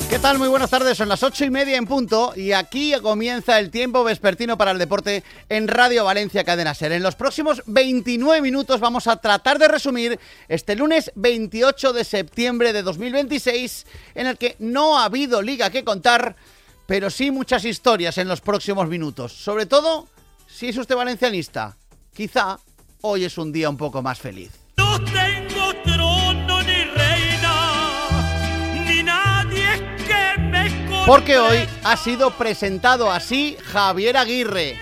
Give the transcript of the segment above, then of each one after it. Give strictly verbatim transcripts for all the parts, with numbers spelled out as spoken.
¿Qué tal? Muy buenas tardes, son las ocho y media en punto y aquí comienza el tiempo vespertino para el deporte en Radio Valencia Cadena SER. En los próximos veintinueve minutos vamos a tratar de resumir este lunes veintiocho de septiembre de dos mil veintiséis, en el que no ha habido liga que contar, pero sí muchas historias en los próximos minutos. Sobre todo, si es usted valencianista, quizá hoy es un día un poco más feliz. No tengo trono ni reina, ni nadie que me comprenda. Porque hoy ha sido presentado así Javier Aguirre.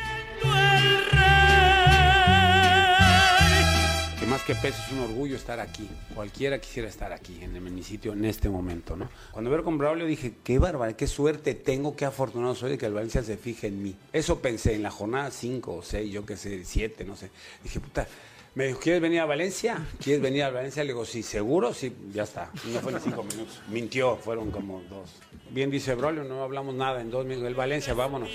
Que más que peso es un orgullo estar aquí. Cualquiera quisiera estar aquí en mi sitio en este momento, ¿no? Cuando veo con Braulio dije, qué bárbaro, qué suerte tengo, qué afortunado soy de que el Valencia se fije en mí. Eso pensé en la jornada cinco o seis, yo qué sé, siete, no sé. Dije, puta, me dijo, ¿quieres venir a Valencia? ¿Quieres venir a Valencia? Le digo, sí, ¿seguro? Sí, ya está. No fue ni cinco minutos. Mintió, fueron como dos. Bien dice Braulio, no hablamos nada en dos minutos. El Valencia, vámonos.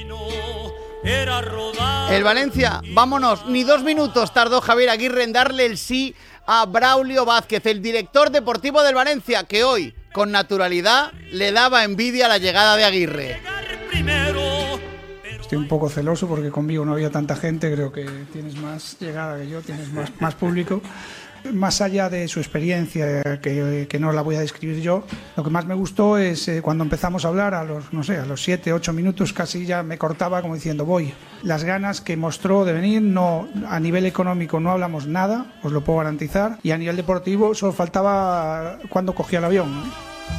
El Valencia, vámonos. Ni dos minutos tardó Javier Aguirre en darle el sí a Braulio Vázquez, el director deportivo del Valencia, que hoy, con naturalidad, le daba envidia a la llegada de Aguirre. Estoy un poco celoso porque conmigo no había tanta gente, creo que tienes más llegada que yo, tienes más, más público. Más allá de su experiencia, que, que no la voy a describir yo, lo que más me gustó es eh, cuando empezamos a hablar, a los, no sé, a los siete, ocho minutos casi ya me cortaba como diciendo voy. Las ganas que mostró de venir, no, a nivel económico no hablamos nada, os lo puedo garantizar, y a nivel deportivo solo faltaba cuando cogía el avión, ¿no?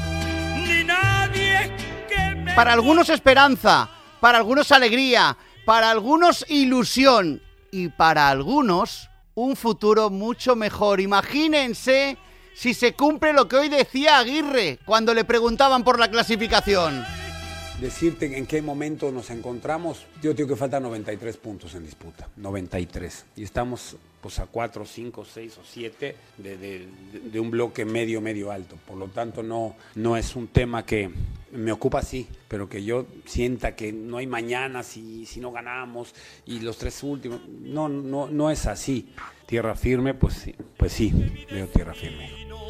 Para algunos esperanza, para algunos alegría, para algunos ilusión y para algunos un futuro mucho mejor. Imagínense si se cumple lo que hoy decía Aguirre cuando le preguntaban por la clasificación. Decirte en qué momento nos encontramos, yo digo que faltan noventa y tres puntos en disputa, noventa y tres. Y estamos pues a cuatro, cinco, seis o siete de, de, de un bloque medio, medio alto. Por lo tanto, no, no es un tema que me ocupa, sí, pero que yo sienta que no hay mañana si, si no ganamos y los tres últimos. No, no, no es así. Tierra firme, pues sí, pues sí, veo tierra firme.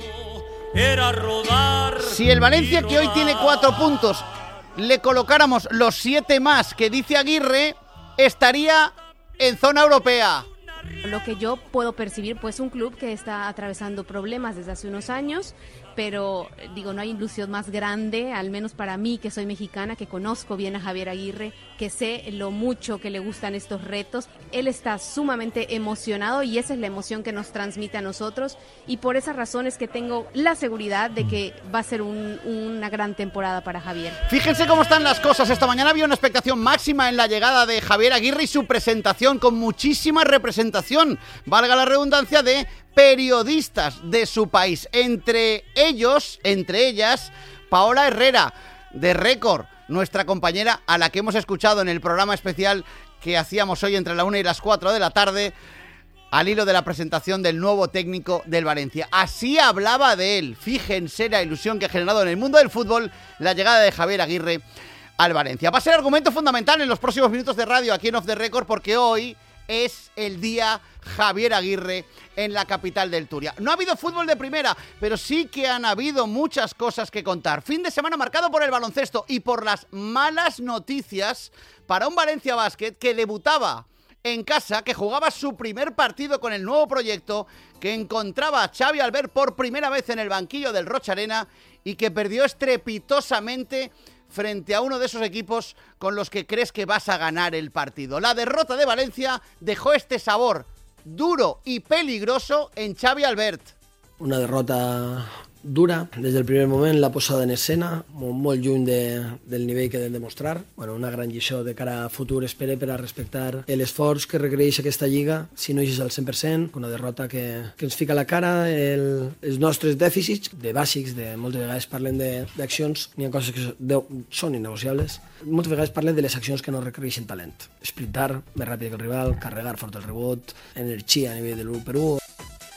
Si el Valencia, que hoy tiene cuatro puntos, le colocáramos los siete más que dice Aguirre, estaría en zona europea. Lo que yo puedo percibir, pues un club que está atravesando problemas desde hace unos años, pero digo, no hay ilusión más grande, al menos para mí que soy mexicana, que conozco bien a Javier Aguirre, que sé lo mucho que le gustan estos retos. Él está sumamente emocionado y esa es la emoción que nos transmite a nosotros, y por esa razón es que tengo la seguridad de que va a ser un, una gran temporada para Javier. Fíjense cómo están las cosas. Esta mañana había una expectación máxima en la llegada de Javier Aguirre y su presentación, con muchísima representación, valga la redundancia, de periodistas de su país, entre ellos, entre ellas, Paola Herrera, de Récord, nuestra compañera a la que hemos escuchado en el programa especial que hacíamos hoy entre la una y las cuatro de la tarde, al hilo de la presentación del nuevo técnico del Valencia. Así hablaba de él. Fíjense la ilusión que ha generado en el mundo del fútbol la llegada de Javier Aguirre al Valencia. Va a ser argumento fundamental en los próximos minutos de radio aquí en Off the Record, porque hoy es el día Javier Aguirre en la capital del Turia. No ha habido fútbol de primera, pero sí que han habido muchas cosas que contar. Fin de semana marcado por el baloncesto y por las malas noticias para un Valencia Basket que debutaba en casa, que jugaba su primer partido con el nuevo proyecto, que encontraba a Xavi Albert por primera vez en el banquillo del Rocha Arena y que perdió estrepitosamente frente a uno de esos equipos con los que crees que vas a ganar el partido. La derrota de Valencia dejó este sabor duro y peligroso en Xavi Albert. Una derrota dura, des del primer moment, la posada en escena, molt lluny de, del nivell que hem de demostrar. Bueno, una gran lliçó de cara a futur, espere, per a respectar l'esforç que requereix aquesta lliga, si no hi és al cent per cent, una derrota que, que ens fica a la cara el, els nostres dèficits, de bàsics, de moltes vegades parlem d'accions, n'hi ha coses que de, són innegociables, moltes vegades parlem de les accions que no requereixen talent. Sprintar més ràpid que el rival, carregar fort el rebot, energia a nivell de l'u per u.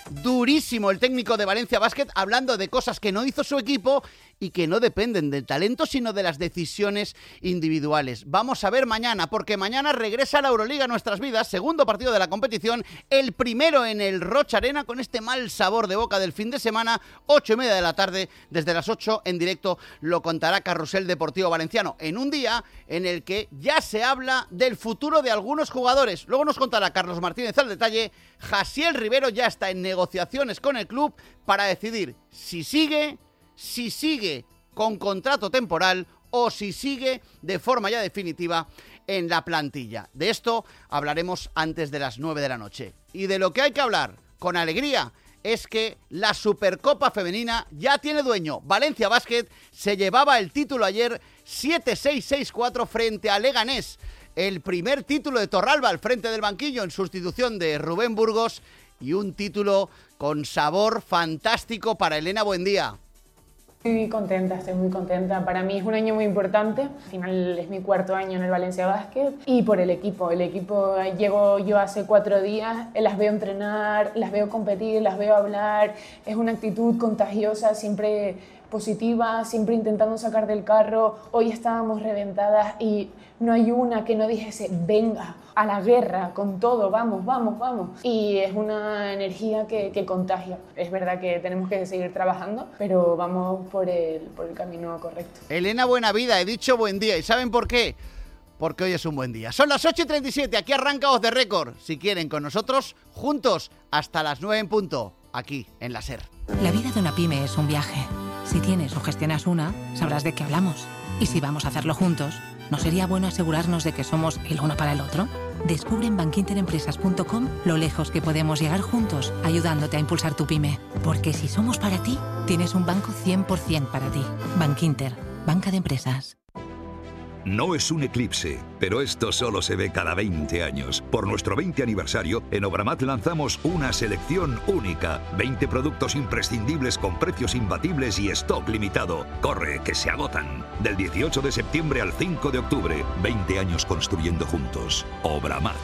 durísimo el técnico de Valencia Basket, hablando de cosas que no hizo su equipo y que no dependen del talento, sino de las decisiones individuales. Vamos a ver mañana, porque mañana regresa la Euroliga a nuestras vidas, segundo partido de la competición, el primero en el Rocha Arena, con este mal sabor de boca del fin de semana, ocho y media de la tarde, desde las ocho en directo lo contará Carrusel Deportivo Valenciano, en un día en el que ya se habla del futuro de algunos jugadores. Luego nos contará Carlos Martínez al detalle. Jasiel Rivero ya está en negociaciones con el club para decidir si sigue, si sigue con contrato temporal o si sigue de forma ya definitiva en la plantilla. De esto hablaremos antes de las nueve de la noche. Y de lo que hay que hablar con alegría es que la Supercopa Femenina ya tiene dueño. Valencia Basket se llevaba el título ayer siete seis seis cuatro frente a Leganés. El primer título de Torralba al frente del banquillo en sustitución de Rubén Burgos y un título con sabor fantástico para Elena Buendía. Estoy muy contenta, estoy muy contenta. Para mí es un año muy importante. Al final es mi cuarto año en el Valencia Basket. Y por el equipo. El equipo, llego yo hace cuatro días, las veo entrenar, las veo competir, las veo hablar. Es una actitud contagiosa, siempre positiva, siempre intentando sacar del carro. Hoy estábamos reventadas y no hay una que no dijese, venga, a la guerra, con todo, vamos, vamos, vamos. Y es una energía que, que contagia. Es verdad que tenemos que seguir trabajando, pero vamos por el, por el camino correcto. Elena Buenavida, he dicho buen día. ¿Y saben por qué? Porque hoy es un buen día. Son las ocho y treinta y siete, aquí arranca Off the Record. Si quieren, con nosotros, juntos, hasta las nueve en punto, aquí en la SER. La vida de una pyme es un viaje. Si tienes o gestionas una, sabrás de qué hablamos. Y si vamos a hacerlo juntos, ¿no sería bueno asegurarnos de que somos el uno para el otro? Descubre en bankinterempresas punto com lo lejos que podemos llegar juntos, ayudándote a impulsar tu pyme. Porque si somos para ti, tienes un banco cien por ciento para ti. Bankinter, banca de empresas. No es un eclipse, pero esto solo se ve cada veinte años. Por nuestro veinte aniversario, en Obramat lanzamos una selección única. veinte productos imprescindibles con precios imbatibles y stock limitado. Corre, que se agotan. Del dieciocho de septiembre al cinco de octubre. veinte años construyendo juntos. Obramat.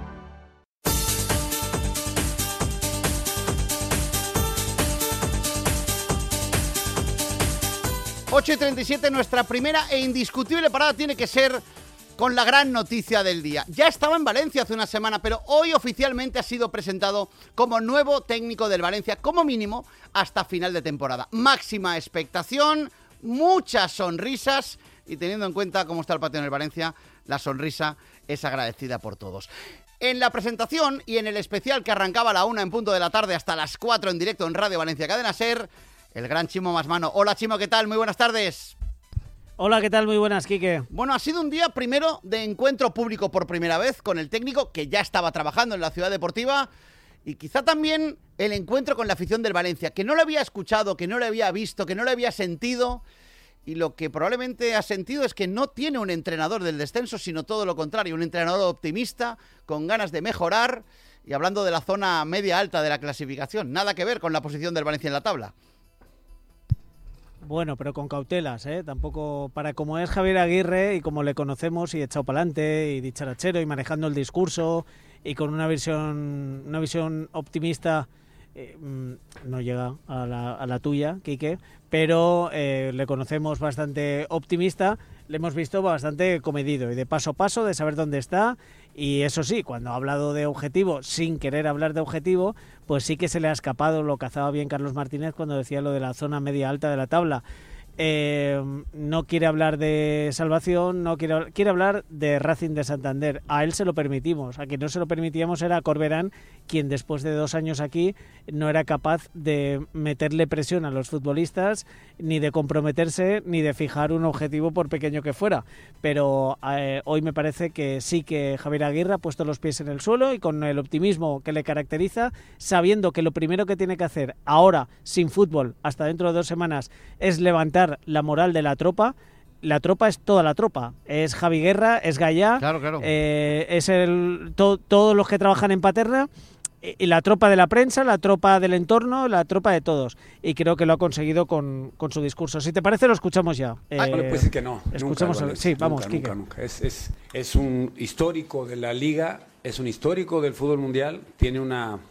ocho y treinta y siete, nuestra primera e indiscutible parada tiene que ser con la gran noticia del día. Ya estaba en Valencia hace una semana, pero hoy oficialmente ha sido presentado como nuevo técnico del Valencia, como mínimo hasta final de temporada. Máxima expectación, muchas sonrisas y teniendo en cuenta cómo está el patio en el Valencia, la sonrisa es agradecida por todos. En la presentación y en el especial que arrancaba a la una en punto de la tarde hasta las cuatro en directo en Radio Valencia Cadena SER, el gran Chimo Masmano. Hola Chimo, ¿qué tal? Muy buenas tardes. Hola, ¿qué tal? Muy buenas, Quique. Bueno, ha sido un día primero de encuentro público por primera vez con el técnico que ya estaba trabajando en la Ciudad Deportiva y quizá también el encuentro con la afición del Valencia, que no lo había escuchado, que no lo había visto, que no lo había sentido y lo que probablemente ha sentido es que no tiene un entrenador del descenso, sino todo lo contrario, un entrenador optimista, con ganas de mejorar y hablando de la zona media-alta de la clasificación. Nada que ver con la posición del Valencia en la tabla. Bueno, pero con cautelas, ¿eh? Tampoco, para como es Javier Aguirre y como le conocemos y echado para adelante y dicharachero y manejando el discurso y con una visión, una visión optimista, eh, no llega a la, a la tuya, Quique, pero eh, le conocemos bastante optimista, le hemos visto bastante comedido y de paso a paso, de saber dónde está. Y eso sí, cuando ha hablado de objetivo, sin querer hablar de objetivo, pues sí que se le ha escapado, lo cazaba bien Carlos Martínez cuando decía lo de la zona media-alta de la tabla. Eh, no quiere hablar de salvación, no quiere, quiere hablar de Racing de Santander. A él se lo permitimos, a quien no se lo permitíamos era a Corberán, quien después de dos años aquí no era capaz de meterle presión a los futbolistas, ni de comprometerse, ni de fijar un objetivo por pequeño que fuera. Pero eh, hoy me parece que sí que Javier Aguirre ha puesto los pies en el suelo y con el optimismo que le caracteriza, sabiendo que lo primero que tiene que hacer ahora, sin fútbol, hasta dentro de dos semanas, es levantar la moral de la tropa. La tropa es toda la tropa, es Javi Guerra, es Gallá, claro, claro. Eh, es el to, todos los que trabajan en Paterna y la tropa de la prensa, la tropa del entorno, la tropa de todos, y creo que lo ha conseguido con, con su discurso. Si te parece, lo escuchamos ya. Eh, no le puedes decir que no. Escuchamos nunca, el, sí, vamos, nunca, Quique. nunca, nunca. Es, es, es un histórico de la liga, es un histórico del fútbol mundial, tiene una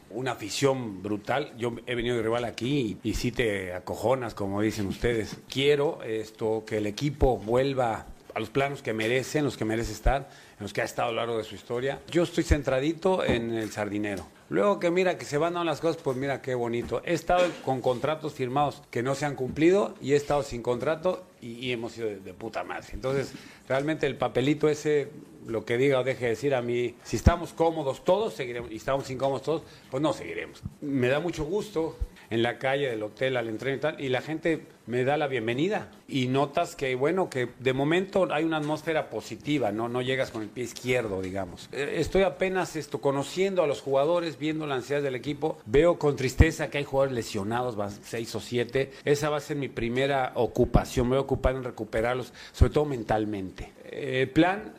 una afición brutal. Yo he venido de rival aquí y, y sí te acojonas, como dicen ustedes. Quiero esto que el equipo vuelva a los planos que merecen, los que merece estar, en los que ha estado a lo largo de su historia. Yo estoy centradito en el Sardinero. Luego que mira que se van dando las cosas, pues mira qué bonito. He estado con contratos firmados que no se han cumplido y he estado sin contrato y, y hemos sido de, de puta madre. Entonces, realmente el papelito ese, lo que diga o deje de decir a mí, si estamos cómodos todos, seguiremos. Y estamos incómodos todos, pues no seguiremos. Me da mucho gusto en la calle del hotel al entreno y tal, y la gente me da la bienvenida. Y notas que, bueno, que de momento hay una atmósfera positiva, no, no llegas con el pie izquierdo, digamos. Estoy apenas esto, conociendo a los jugadores, viendo la ansiedad del equipo. Veo con tristeza que hay jugadores lesionados, seis o siete. Esa va a ser mi primera ocupación. Me voy a ocupar en recuperarlos, sobre todo mentalmente. El plan,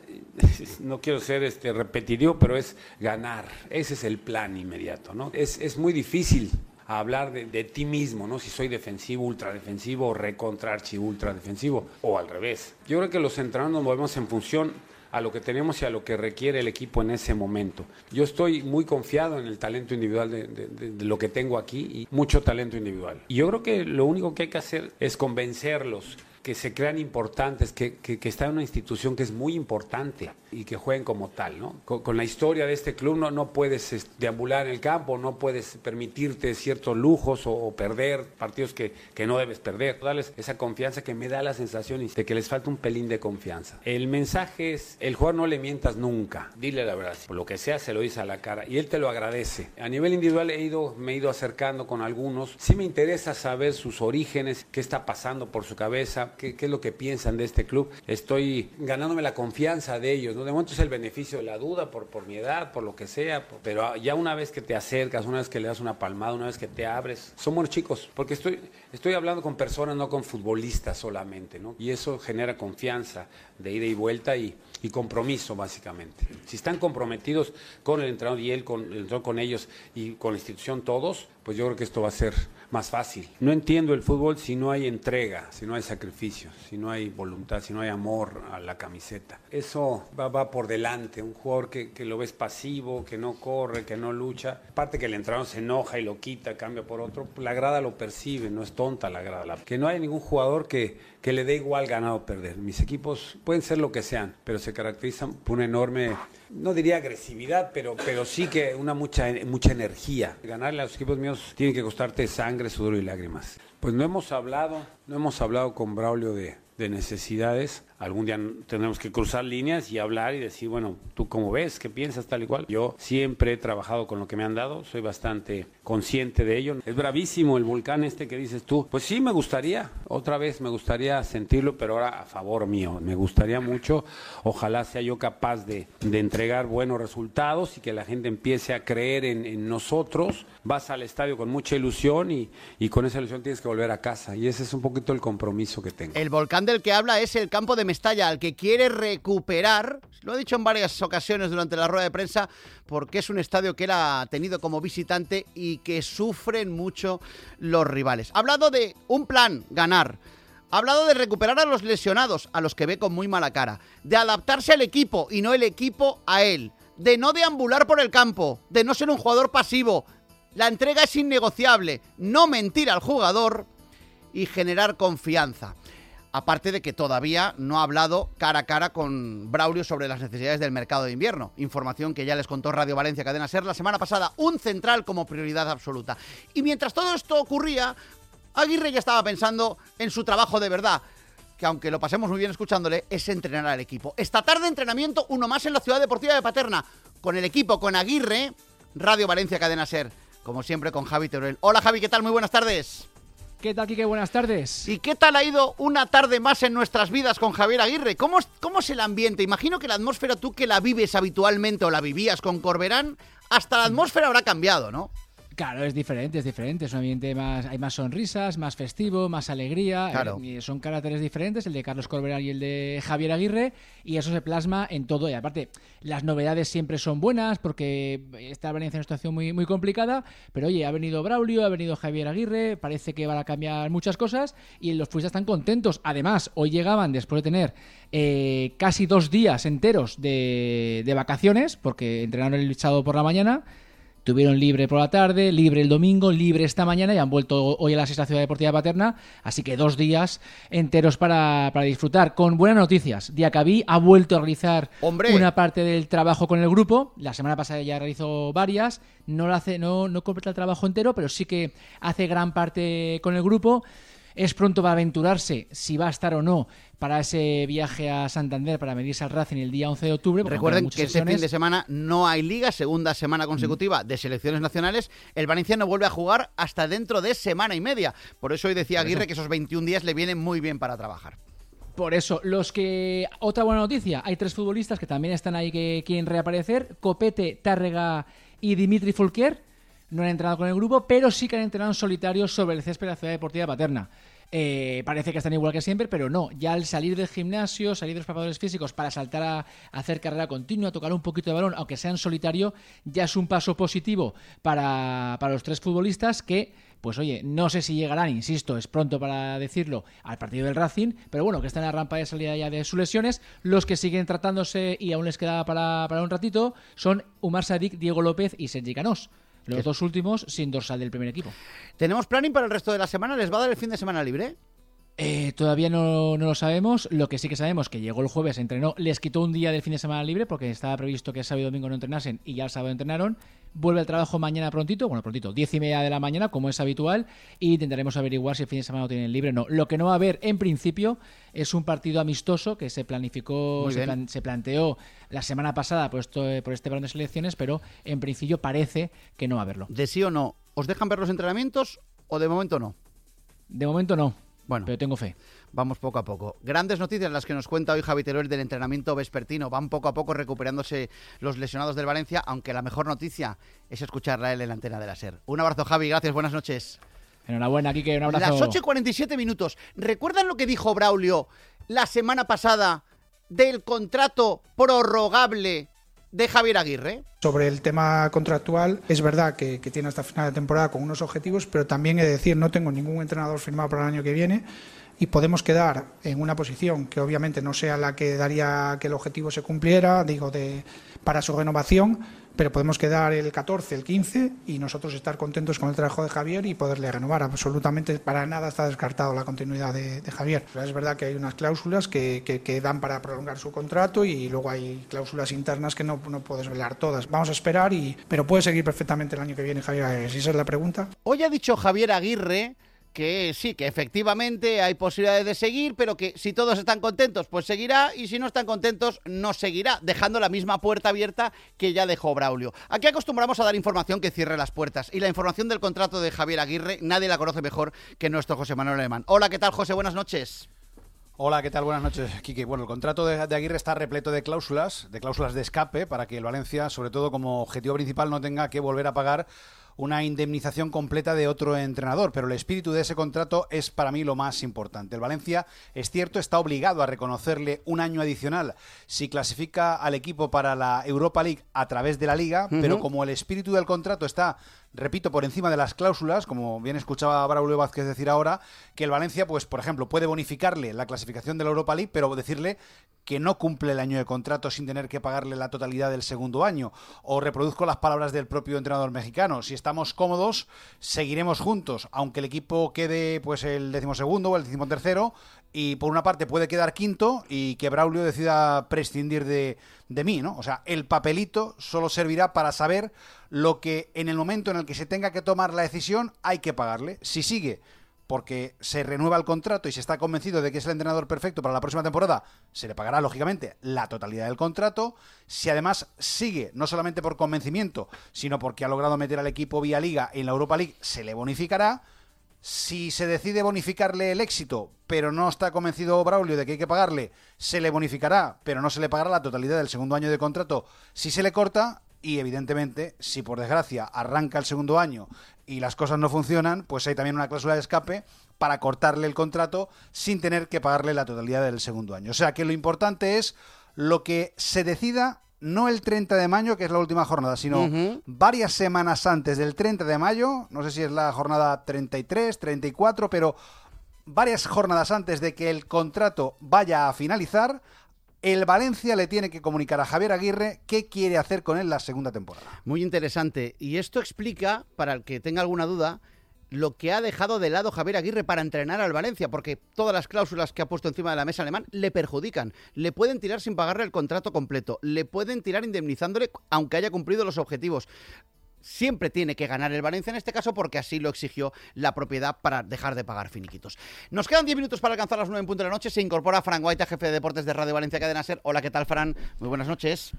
no quiero ser este repetitivo, pero es ganar. Ese es el plan inmediato, ¿no? Es, es muy difícil a hablar de, de ti mismo, ¿no? Si soy defensivo, ultradefensivo, o recontra archi ultradefensivo, o al revés. Yo creo que los entrenadores nos movemos en función a lo que tenemos y a lo que requiere el equipo en ese momento. Yo estoy muy confiado en el talento individual de, de, de, de lo que tengo aquí, y mucho talento individual. Y yo creo que lo único que hay que hacer es convencerlos, que se crean importantes, que, que, que está en una institución que es muy importante y que jueguen como tal, ¿no? Con, con la historia de este club no, no puedes este, deambular en el campo, no puedes permitirte ciertos lujos o, o perder partidos que, que no debes perder. Darles esa confianza que me da la sensación de que les falta un pelín de confianza. El mensaje es, el jugador no le mientas nunca, dile la verdad. Por lo que sea se lo dice a la cara y él te lo agradece. A nivel individual he ido, me he ido acercando con algunos. Sí me interesa saber sus orígenes, qué está pasando por su cabeza, Qué, qué es lo que piensan de este club. Estoy ganándome la confianza de ellos, ¿no? De momento es el beneficio de la duda por, por mi edad, por lo que sea, por, pero ya una vez que te acercas, una vez que le das una palmada, una vez que te abres, son buenos chicos, porque estoy, estoy hablando con personas, no con futbolistas solamente, ¿no? Y eso genera confianza de ida y vuelta y, y compromiso, básicamente. Si están comprometidos con el entrenador y él, con, el entrenador con ellos y con la institución todos, pues yo creo que esto va a ser más fácil. No entiendo el fútbol si no hay entrega, si no hay sacrificio, si no hay voluntad, si no hay amor a la camiseta. Eso va, va por delante. Un jugador que, que lo ves pasivo, que no corre, que no lucha. Aparte que el entrenador se enoja y lo quita, cambia por otro. La grada lo percibe, no es tonta la grada. Que no hay ningún jugador que, que le dé igual ganar o perder. Mis equipos pueden ser lo que sean, pero se caracterizan por una enorme, no diría agresividad, pero, pero sí que una mucha, mucha energía. Ganarle a los equipos míos tiene que costarte sangre, sudor y lágrimas. Pues no hemos hablado, no hemos hablado con Braulio de, de necesidades. Algún día tendremos que cruzar líneas y hablar y decir, bueno, ¿tú cómo ves? ¿Qué piensas? Tal y cual. Yo siempre he trabajado con lo que me han dado, soy bastante consciente de ello. Es bravísimo el volcán este que dices tú. Pues sí, me gustaría, otra vez me gustaría sentirlo, pero ahora a favor mío. Me gustaría mucho, ojalá sea yo capaz de, de entregar buenos resultados y que la gente empiece a creer en, en nosotros. Vas al estadio con mucha ilusión y, y con esa ilusión tienes que volver a casa. Y ese es un poquito el compromiso que tengo. El volcán del que habla es el campo de Mestalla, al que quiere recuperar, lo he dicho en varias ocasiones durante la rueda de prensa, porque es un estadio que él ha tenido como visitante y que sufren mucho los rivales. Ha hablado de un plan, ganar. Ha hablado de recuperar a los lesionados, a los que ve con muy mala cara. De adaptarse al equipo y no el equipo a él. De no deambular por el campo, de no ser un jugador pasivo. La entrega es innegociable, no mentir al jugador y generar confianza. Aparte de que todavía no ha hablado cara a cara con Braulio sobre las necesidades del mercado de invierno. Información que ya les contó Radio Valencia Cadena SER la semana pasada. Un central como prioridad absoluta. Y mientras todo esto ocurría, Aguirre ya estaba pensando en su trabajo de verdad, que aunque lo pasemos muy bien escuchándole, es entrenar al equipo. Esta tarde entrenamiento, uno más en la Ciudad Deportiva de Paterna. Con el equipo, con Aguirre, Radio Valencia Cadena SER. Como siempre con Javi Teruel. Hola Javi, ¿qué tal? Muy buenas tardes. ¿Qué tal, Quique? Buenas tardes. ¿Y qué tal ha ido una tarde más en nuestras vidas con Javier Aguirre? ¿Cómo, cómo es el ambiente? Imagino que la atmósfera, tú que la vives habitualmente o la vivías con Corberán, hasta la atmósfera habrá cambiado, ¿no? Claro, es diferente, es diferente. Es un ambiente más, hay más sonrisas, más festivo, más alegría. Claro. Eh, son caracteres diferentes, el de Carlos Corberán y el de Javier Aguirre, y eso se plasma en todo. Y aparte, las novedades siempre son buenas, porque está Valencia en una situación muy, muy complicada, pero oye, ha venido Braulio, ha venido Javier Aguirre, parece que van a cambiar muchas cosas, y los futbolistas están contentos. Además, hoy llegaban después de tener eh, casi dos días enteros de, de vacaciones, porque entrenaron el sábado por la mañana. tuvieron libre por la tarde, libre el domingo, libre esta mañana y han vuelto hoy a la sexta Ciudad Deportiva Paterna, así que dos días enteros para, para disfrutar. Con buenas noticias, Diacabí ha vuelto a realizar ¡Hombre! una parte del trabajo con el grupo, la semana pasada ya realizó varias, no lo hace, no, no completa el trabajo entero, pero sí que hace gran parte con el grupo. Es pronto para aventurarse si va a estar o no para ese viaje a Santander para medirse al Racing el día once de octubre. Recuerden que ese fin de semana no hay liga, segunda semana consecutiva de selecciones nacionales. El Valencia no vuelve a jugar hasta dentro de semana y media. Por eso hoy decía Aguirre que esos veintiún días le vienen muy bien para trabajar. Por eso, los que... Otra buena noticia, hay tres futbolistas que también están ahí que quieren reaparecer. Copete, Tárrega y Dimitri Folquer. No han entrenado con el grupo, pero sí que han entrenado en solitario sobre el césped de la Ciudad Deportiva Paterna. Eh, parece que están igual que siempre, pero no. Ya al salir del gimnasio, salir de los preparadores físicos para saltar a, a hacer carrera continua, tocar un poquito de balón, aunque sea en solitario, ya es un paso positivo para, para los tres futbolistas que, pues oye, no sé si llegarán, insisto, es pronto para decirlo, al partido del Racing, pero bueno, que están en la rampa de salida ya de sus lesiones. Los que siguen tratándose y aún les queda para, para un ratito son Umar Sadik, Diego López y Sergi Canós. Los dos últimos sin dorsal del primer equipo. ¿Tenemos planning para el resto de la semana? ¿Les va a dar el fin de semana libre? Eh, todavía no, no lo sabemos. Lo que sí que sabemos que llegó el jueves, entrenó, les quitó un día del fin de semana libre porque estaba previsto que sábado y domingo no entrenasen y ya el sábado entrenaron. Vuelve al trabajo mañana prontito, bueno, prontito, diez y media de la mañana, como es habitual, y intentaremos averiguar si el fin de semana lo tienen libre o no. Lo que no va a haber, en principio, es un partido amistoso que se planificó, se, plan, se planteó la semana pasada por, esto, por este parón de selecciones, pero en principio parece que no va a haberlo. ¿De sí o no? ¿Os dejan ver los entrenamientos o de momento no? De momento no. Bueno, pero tengo fe. Vamos poco a poco. Grandes noticias las que nos cuenta hoy Javi Teruel del entrenamiento vespertino. Van poco a poco recuperándose los lesionados del Valencia, aunque la mejor noticia es escucharla a él en la antena de la SER. Un abrazo, Javi. Gracias. Buenas noches. Enhorabuena, Quique. Un abrazo. Las ocho y cuarenta y siete minutos. ¿Recuerdan lo que dijo Braulio la semana pasada del contrato prorrogable de Javier Aguirre? Sobre el tema contractual, es verdad que, que tiene hasta final de temporada con unos objetivos, pero también he de decir, no tengo ningún entrenador firmado para el año que viene y podemos quedar en una posición que obviamente no sea la que daría que el objetivo se cumpliera, digo, de para su renovación, pero podemos quedar el catorce, el quince y nosotros estar contentos con el trabajo de Javier y poderle renovar. Absolutamente para nada está descartado la continuidad de, de Javier. Pero es verdad que hay unas cláusulas que, que, que dan para prolongar su contrato y luego hay cláusulas internas que no, no puedes velar todas. Vamos a esperar, y pero puede seguir perfectamente el año que viene Javier, si esa es la pregunta. Hoy ha dicho Javier Aguirre que sí, que efectivamente hay posibilidades de seguir, pero que si todos están contentos, pues seguirá, y si no están contentos, no seguirá, dejando la misma puerta abierta que ya dejó Braulio. Aquí acostumbramos a dar información que cierre las puertas, y la información del contrato de Javier Aguirre nadie la conoce mejor que nuestro José Manuel Alemán. Hola, ¿qué tal, José? Buenas noches. Hola, ¿qué tal? Buenas noches, Quique. Bueno, el contrato de, de Aguirre está repleto de cláusulas, de cláusulas de escape, para que el Valencia, sobre todo como objetivo principal, no tenga que volver a pagar una indemnización completa de otro entrenador, pero el espíritu de ese contrato es para mí lo más importante. El Valencia, es cierto, está obligado a reconocerle un año adicional si clasifica al equipo para la Europa League a través de la Liga, uh-huh. pero como el espíritu del contrato está, repito, por encima de las cláusulas, como bien escuchaba Braulio Vázquez decir ahora, que el Valencia, pues por ejemplo, puede bonificarle la clasificación de la Europa League, pero decirle que no cumple el año de contrato sin tener que pagarle la totalidad del segundo año. O reproduzco las palabras del propio entrenador mexicano: si estamos cómodos, seguiremos juntos, aunque el equipo quede pues el decimosegundo o el decimotercero, y por una parte puede quedar quinto y que Braulio decida prescindir de, de mí, ¿no? O sea, el papelito solo servirá para saber lo que en el momento en el que se tenga que tomar la decisión hay que pagarle. Si sigue porque se renueva el contrato y se está convencido de que es el entrenador perfecto para la próxima temporada, se le pagará, lógicamente, la totalidad del contrato. Si además sigue, no solamente por convencimiento, sino porque ha logrado meter al equipo vía Liga en la Europa League, se le bonificará. Si se decide bonificarle el éxito, pero no está convencido Braulio de que hay que pagarle, se le bonificará, pero no se le pagará la totalidad del segundo año de contrato si se le corta. Y evidentemente, si por desgracia arranca el segundo año y las cosas no funcionan, pues hay también una cláusula de escape para cortarle el contrato sin tener que pagarle la totalidad del segundo año. O sea que lo importante es lo que se decida, no el treinta de mayo, que es la última jornada, sino uh-huh. varias semanas antes del treinta de mayo, no sé si es la jornada treinta y tres, treinta y cuatro, pero varias jornadas antes de que el contrato vaya a finalizar, El Valencia le tiene que comunicar a Javier Aguirre qué quiere hacer con él la segunda temporada. Muy interesante. Y esto explica, para el que tenga alguna duda, lo que ha dejado de lado Javier Aguirre para entrenar al Valencia, porque todas las cláusulas que ha puesto encima de la mesa alemán le perjudican. Le pueden tirar sin pagarle el contrato completo, le pueden tirar indemnizándole aunque haya cumplido los objetivos. Siempre tiene que ganar el Valencia en este caso porque así lo exigió la propiedad para dejar de pagar finiquitos. Nos quedan diez minutos para alcanzar las nueve en punto de la noche. Se incorpora Fran Guaita, jefe de deportes de Radio Valencia Cadena Ser. Hola, ¿qué tal, Fran? Muy buenas noches.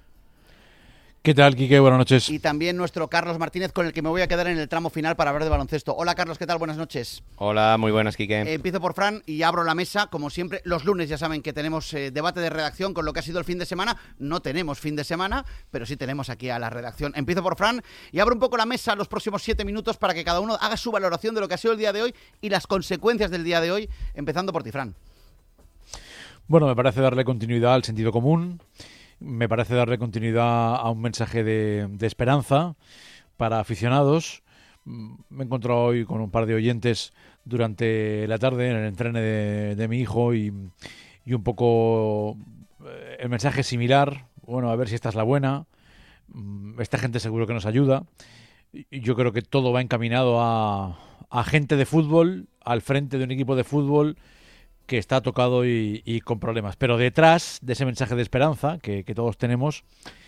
¿Qué tal, Quique? Buenas noches. Y también nuestro Carlos Martínez, con el que me voy a quedar en el tramo final para hablar de baloncesto. Hola, Carlos, ¿qué tal? Buenas noches. Hola, muy buenas, Quique. Eh, empiezo por Fran y abro la mesa, como siempre. Los lunes ya saben que tenemos eh, debate de redacción con lo que ha sido el fin de semana. No tenemos fin de semana, pero sí tenemos aquí a la redacción. Empiezo por Fran y abro un poco la mesa los próximos siete minutos para que cada uno haga su valoración de lo que ha sido el día de hoy y las consecuencias del día de hoy, empezando por ti, Fran. Bueno, me parece darle continuidad al sentido común. Me parece darle continuidad a un mensaje de, de esperanza para aficionados. Me he encontrado hoy con un par de oyentes durante la tarde en el entreno de, de mi hijo y, y un poco el mensaje similar. Bueno, a ver si esta es la buena. Esta gente seguro que nos ayuda. Y yo creo que todo va encaminado a, a gente de fútbol, al frente de un equipo de fútbol que está tocado y, y con problemas. Pero detrás de ese mensaje de esperanza que, que todos tenemos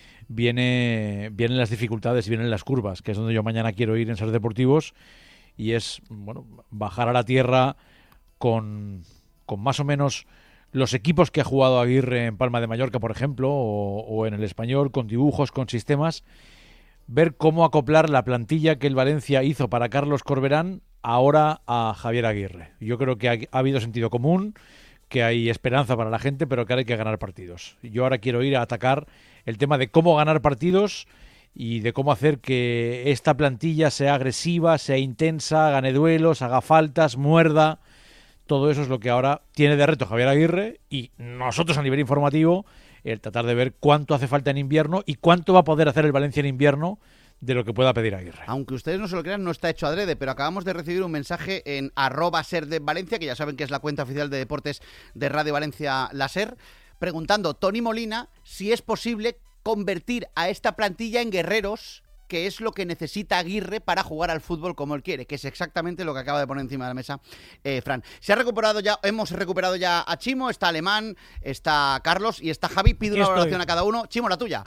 viene, vienen las dificultades y vienen las curvas, que es donde yo mañana quiero ir en Ser Deportivos, y es bueno bajar a la tierra con, con más o menos los equipos que ha jugado Aguirre en Palma de Mallorca, por ejemplo, o, o en el Español, con dibujos, con sistemas, ver cómo acoplar la plantilla que el Valencia hizo para Carlos Corberán ahora a Javier Aguirre. Yo creo que ha, ha habido sentido común, que hay esperanza para la gente, pero que ahora hay que ganar partidos. Yo ahora quiero ir a atacar el tema de cómo ganar partidos y de cómo hacer que esta plantilla sea agresiva, sea intensa, gane duelos, haga faltas, muerda. Todo eso es lo que ahora tiene de reto Javier Aguirre y nosotros a nivel informativo el tratar de ver cuánto hace falta en invierno y cuánto va a poder hacer el Valencia en invierno de lo que pueda pedir Aguirre. Aunque ustedes no se lo crean, no está hecho adrede, pero acabamos de recibir un mensaje en arroba ser de Valencia, que ya saben que es la cuenta oficial de deportes de Radio Valencia La Ser, preguntando Tony Molina si es posible convertir a esta plantilla en guerreros, que es lo que necesita Aguirre para jugar al fútbol como él quiere, que es exactamente lo que acaba de poner encima de la mesa eh, Fran. Se ha recuperado ya, hemos recuperado ya a Chimo, está Alemán, está Carlos y está Javi. Pido una valoración a cada uno. Chimo, la tuya.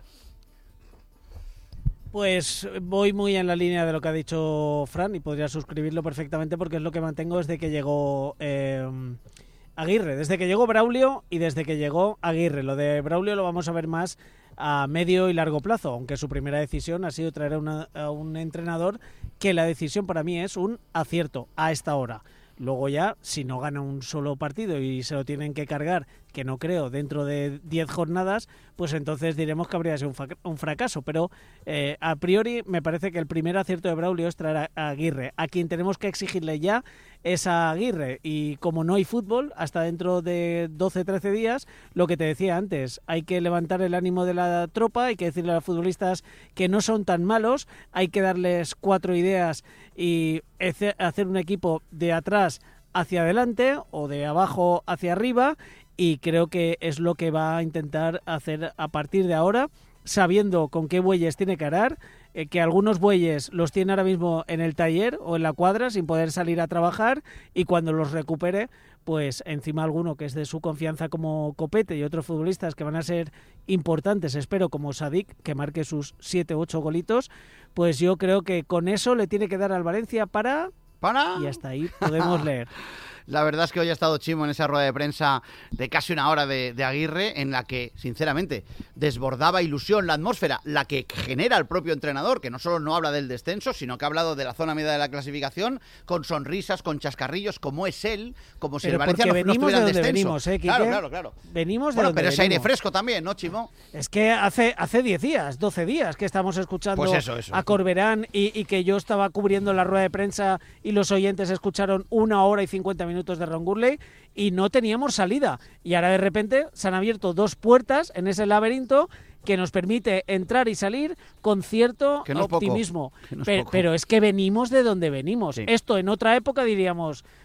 Pues voy muy en la línea de lo que ha dicho Fran y podría suscribirlo perfectamente porque es lo que mantengo desde que llegó eh, Aguirre, desde que llegó Braulio y desde que llegó Aguirre. Lo de Braulio lo vamos a ver más a medio y largo plazo, aunque su primera decisión ha sido traer a, una, a un entrenador que la decisión para mí es un acierto a esta hora. Luego ya, si no gana un solo partido y se lo tienen que cargar, que no creo, dentro de diez jornadas, pues entonces diremos que habría sido un fracaso. Pero eh, a priori me parece que el primer acierto de Braulio es traer a Aguirre. A quien tenemos que exigirle ya es a Aguirre. Y como no hay fútbol, hasta dentro de doce trece días, lo que te decía antes, hay que levantar el ánimo de la tropa, hay que decirle a los futbolistas que no son tan malos, hay que darles cuatro ideas y hacer un equipo de atrás hacia adelante o de abajo hacia arriba, y creo que es lo que va a intentar hacer a partir de ahora, sabiendo con qué bueyes tiene que arar, eh, que algunos bueyes los tiene ahora mismo en el taller o en la cuadra sin poder salir a trabajar, y cuando los recupere, pues encima alguno que es de su confianza como Copete y otros futbolistas que van a ser importantes, espero, como Sadik, que marque sus siete u ocho golitos, pues yo creo que con eso le tiene que dar al Valencia para... ¿Para? Y hasta ahí podemos leer. La verdad es que hoy ha estado Chimo en esa rueda de prensa de casi una hora de, de Aguirre, en la que, sinceramente, desbordaba ilusión la atmósfera, la que genera el propio entrenador, que no solo no habla del descenso, sino que ha hablado de la zona media de la clasificación, con sonrisas, con chascarrillos, como es él, como si pero el Valencia no, no estuviera en descenso. Venimos, ¿eh, Quique? Claro, claro, claro. Venimos de bueno, donde pero es venimos. aire fresco también, ¿no, Chimo? Es que hace hace diez días, doce días que estamos escuchando pues eso, eso. a Corberán y, y que yo estaba cubriendo la rueda de prensa y los oyentes escucharon una hora y cincuenta minutos de Ron Gurley y no teníamos salida. Y ahora de repente se han abierto dos puertas en ese laberinto que nos permite entrar y salir con cierto no optimismo. No es pero, pero es que venimos de donde venimos. Sí. Esto en otra época diríamos,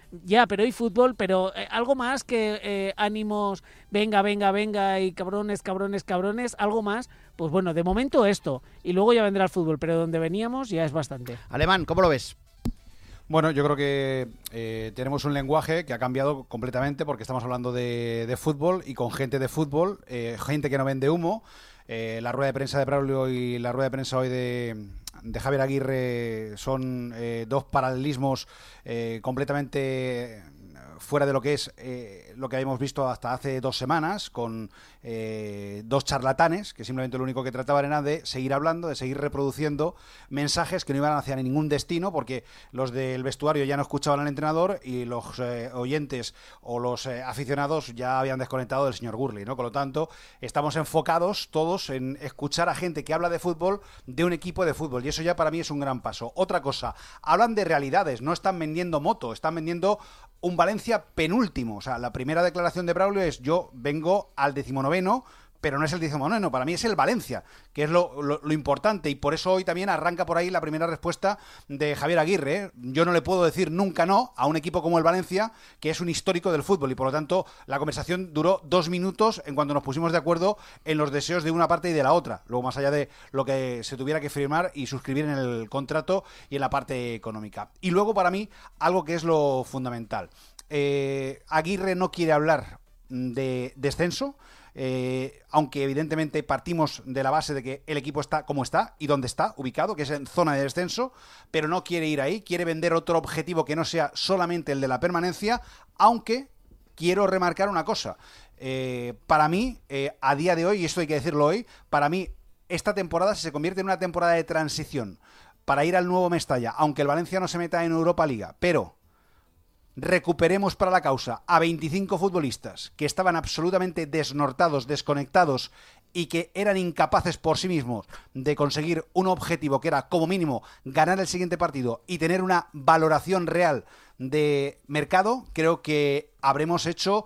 ya, pero hay fútbol, pero eh, algo más que eh, ánimos, venga, venga, venga, y cabrones, cabrones, cabrones, algo más, pues bueno, de momento esto, y luego ya vendrá el fútbol, pero donde veníamos ya es bastante. Alemán, ¿cómo lo ves? Bueno, yo creo que eh, tenemos un lenguaje que ha cambiado completamente porque estamos hablando de, de fútbol y con gente de fútbol, eh, gente que no vende humo. Eh, la rueda de prensa de Braulio y la rueda de prensa hoy de, de Javier Aguirre son eh, dos paralelismos eh, completamente fuera de lo que es eh, lo que habíamos visto hasta hace dos semanas con eh, dos charlatanes que simplemente lo único que trataban era de seguir hablando, de seguir reproduciendo mensajes que no iban hacia ningún destino, porque los del vestuario ya no escuchaban al entrenador y los eh, oyentes o los eh, aficionados ya habían desconectado del señor Gurley, ¿no? Con lo tanto, estamos enfocados todos en escuchar a gente que habla de fútbol de un equipo de fútbol, y eso ya para mí es un gran paso. Otra cosa, hablan de realidades, no están vendiendo moto, están vendiendo un Valencia penúltimo. O sea, la primera declaración de Braulio es: yo vengo al decimonoveno, pero no es el decimonoveno, para mí es el Valencia, que es lo, lo, lo importante, y por eso hoy también arranca por ahí la primera respuesta de Javier Aguirre, ¿eh? Yo no le puedo decir nunca no a un equipo como el Valencia, que es un histórico del fútbol, y por lo tanto la conversación duró dos minutos en cuanto nos pusimos de acuerdo en los deseos de una parte y de la otra, luego más allá de lo que se tuviera que firmar y suscribir en el contrato y en la parte económica. Y luego, para mí, algo que es lo fundamental. Eh, Aguirre no quiere hablar de descenso, eh, aunque evidentemente partimos de la base de que el equipo está como está y donde está ubicado, que es en zona de descenso, pero no quiere ir ahí, quiere vender otro objetivo que no sea solamente el de la permanencia, aunque quiero remarcar una cosa. Eh, para mí, eh, a día de hoy, y esto hay que decirlo hoy, para mí esta temporada se convierte en una temporada de transición para ir al nuevo Mestalla, aunque el Valencia no se meta en Europa Liga, pero recuperemos para la causa a veinticinco futbolistas que estaban absolutamente desnortados, desconectados y que eran incapaces por sí mismos de conseguir un objetivo que era, como mínimo, ganar el siguiente partido y tener una valoración real de mercado. Creo que habremos hecho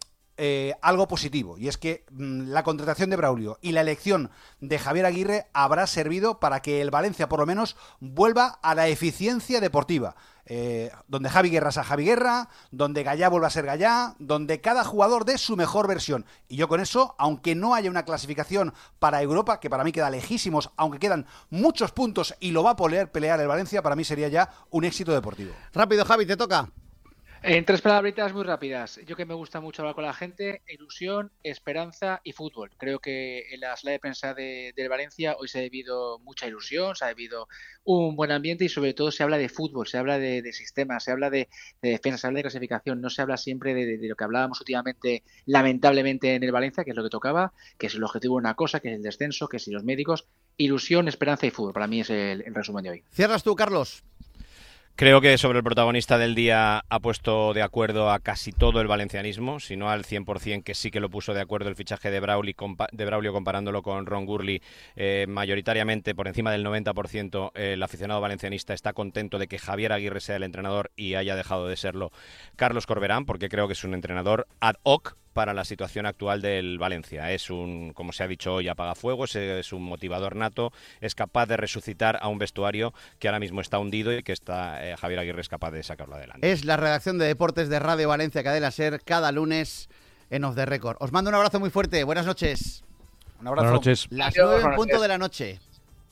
Eh, algo positivo, y es que mmm, la contratación de Braulio y la elección de Javier Aguirre habrá servido para que el Valencia por lo menos vuelva a la eficiencia deportiva, eh, donde Javi Guerra sea Javi Guerra, donde Gallá vuelva a ser Gallá, donde cada jugador dé su mejor versión, y yo con eso, aunque no haya una clasificación para Europa, que para mí queda lejísimos, aunque quedan muchos puntos y lo va a poder pelear el Valencia, para mí sería ya un éxito deportivo. Rápido, Javi, te toca. En tres palabritas muy rápidas. Yo, que me gusta mucho hablar con la gente: ilusión, esperanza y fútbol. Creo que en la sala de prensa de, del Valencia hoy se ha vivido mucha ilusión, se ha vivido un buen ambiente, y sobre todo se habla de fútbol, se habla de, de sistemas, se habla de, de defensa, se habla de clasificación, no se habla siempre de, de, de lo que hablábamos últimamente, lamentablemente, en el Valencia, que es lo que tocaba, que es el objetivo de una cosa, que es el descenso, que es si los médicos. Ilusión, esperanza y fútbol. Para mí es el, el resumen de hoy. ¿Cierras tú, Carlos? Creo que sobre el protagonista del día ha puesto de acuerdo a casi todo el valencianismo, si no al cien por ciento, que sí que lo puso de acuerdo el fichaje de Braulio, de Braulio comparándolo con Ron Gurley. Eh, mayoritariamente, por encima del noventa por ciento, eh, el aficionado valencianista está contento de que Javier Aguirre sea el entrenador y haya dejado de serlo Carlos Corberán, porque creo que es un entrenador ad hoc para la situación actual del Valencia. Es un, como se ha dicho hoy, apagafuegos, es un motivador nato, es capaz de resucitar a un vestuario que ahora mismo está hundido y que está eh, Javier Aguirre es capaz de sacarlo adelante. Es la redacción de deportes de Radio Valencia Cadena Ser, cada lunes en Off the Record. Os mando un abrazo muy fuerte, buenas noches. Un abrazo. Buenas noches. Las nueve en punto de la noche.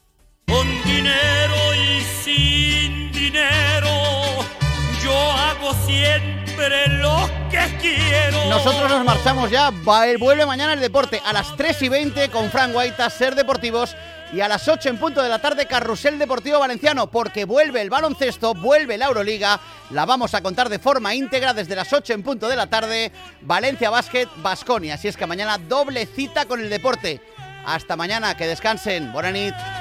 Con dinero y sin dinero, yo hago siempre lo que quiero. Nosotros nos marchamos ya. Vuelve mañana el deporte a las tres y veinte con Fran Guaita, Ser Deportivos, y a las ocho en punto de la tarde Carrusel Deportivo Valenciano, porque vuelve el baloncesto, vuelve la Euroliga. La vamos a contar de forma íntegra desde las ocho en punto de la tarde. Valencia Basket, Baskonia. Así es que mañana doble cita con el deporte. Hasta mañana, que descansen. Buena nit.